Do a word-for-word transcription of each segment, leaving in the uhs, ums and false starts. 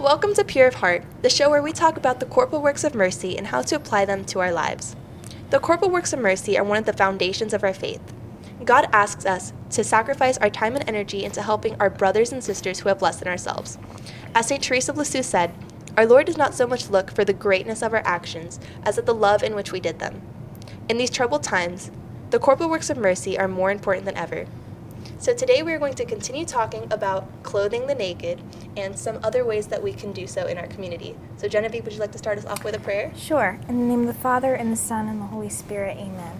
Welcome to Pure of Heart, the show where we talk about the corporal works of mercy and how to apply them to our lives. The corporal works of mercy are one of the foundations of our faith. God asks us to sacrifice our time and energy into helping our brothers and sisters who have less than ourselves. As Saint Teresa of Lisieux said, our Lord does not so much look for the greatness of our actions as at the love in which we did them. In these troubled times, the corporal works of mercy are more important than ever. So today we are going to continue talking about clothing the naked and some other ways that we can do so in our community. So Genevieve, would you like to start us off with a prayer? Sure. In the name of the Father, and the Son, and the Holy Spirit, amen.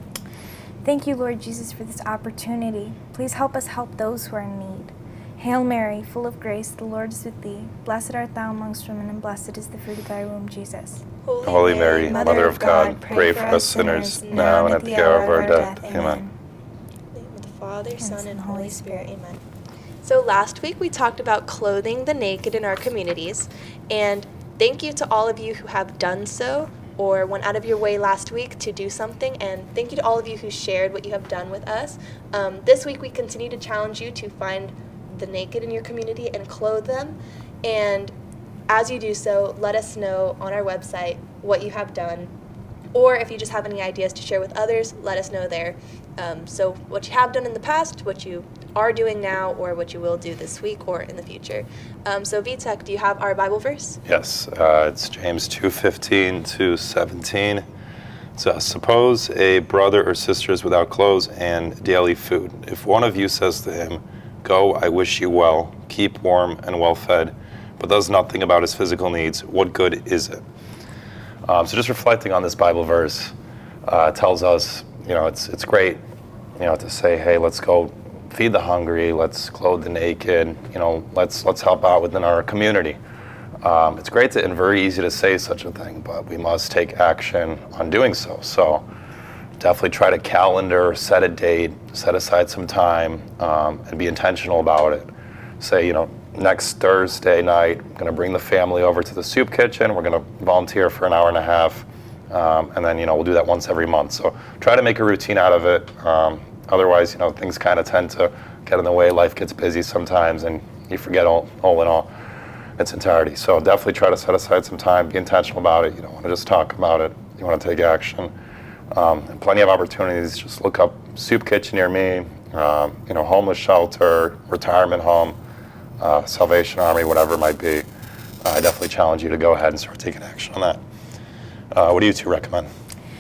Thank you, Lord Jesus, for this opportunity. Please help us help those who are in need. Hail Mary, full of grace, the Lord is with thee. Blessed art thou amongst women, and blessed is the fruit of thy womb, Jesus. Holy, Holy Mary, Mother of God, pray for us sinners, now and at the hour of our death. Amen. In the name of the Father, Son, and Holy Spirit, amen. So last week we talked about clothing the naked in our communities, and thank you to all of you who have done so or went out of your way last week to do something, and thank you to all of you who shared what you have done with us. Um, this week we continue to challenge you to find the naked in your community and clothe them, and as you do so, let us know on our website what you have done, or if you just have any ideas to share with others, let us know there. Um, so what you have done in the past, what you are doing now, or what you will do this week or in the future. Um, so Vitek, do you have our Bible verse? Yes, uh, it's James two fifteen to seventeen. So suppose a brother or sister is without clothes and daily food. If one of you says to him, "Go, I wish you well, keep warm and well fed," but does nothing about his physical needs, what good is it? Um, so just reflecting on this Bible verse uh, tells us, you know, it's it's great, you know, to say, hey, let's go feed the hungry, let's clothe the naked, you know, let's let's help out within our community. Um, it's great to, and very easy to say such a thing, but we must take action on doing so. So definitely try to calendar, set a date, set aside some time, um, and be intentional about it. Say, you know, next Thursday night, I'm going to bring the family over to the soup kitchen. We're going to volunteer for an hour and a half, um, and then, you know, we'll do that once every month. So try to make a routine out of it. Um, otherwise, you know, things kind of tend to get in the way. Life gets busy sometimes, and you forget all, all in all its entirety. So definitely try to set aside some time, be intentional about it. You don't want to just talk about it. You want to take action. Um, and plenty of opportunities. Just look up soup kitchen near me, um, you know, homeless shelter, retirement home, uh, Salvation Army, whatever it might be. Uh, I definitely challenge you to go ahead and start taking action on that. Uh, what do you two recommend?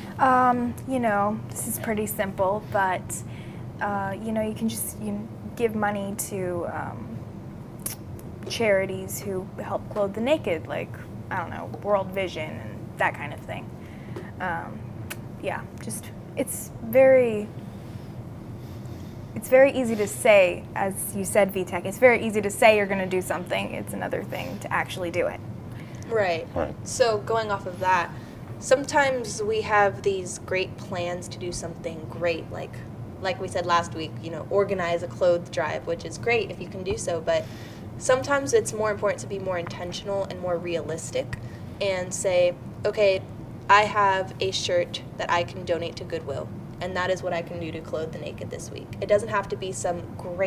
Um, you know, this is pretty simple, but, uh, you know, you can just you know, give money to um, charities who help clothe the naked, like, I don't know, World Vision and that kind of thing. Um, yeah, just, it's very, it's very easy to say, as you said, Vitek, it's very easy to say you're going to do something. It's another thing to actually do it. Right. Right. So going off of that, sometimes we have these great plans to do something great, like like we said last week, you know, organize a clothes drive, which is great if you can do so, but sometimes it's more important to be more intentional and more realistic and say, okay, I have a shirt that I can donate to Goodwill, and that is what I can do to clothe the naked this week. It doesn't have to be some great